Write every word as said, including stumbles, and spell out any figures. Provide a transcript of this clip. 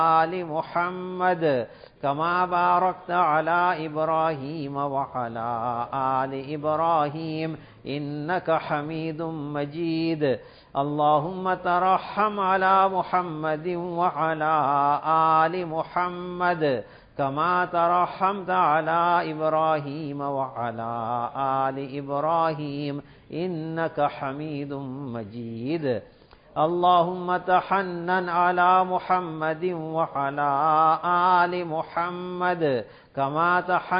आलि मुहम्मद कमा बारकत अला इब्राहीम व अला आलि इब्राहीम इन्नका हमीदुम मजीद। अल्लाहुम्मा तरहम अला मुहम्मदिन व अला आलि मुहम्मद कमा तरहमत अला इब्राहीम व अला आलि इब्राहीम इन्नका हमीदुम मजीद। अल्लाहुम्मा तहन्नन अला मुहम्मदिन व अला आलि मुहम्मद कमा तहन्नन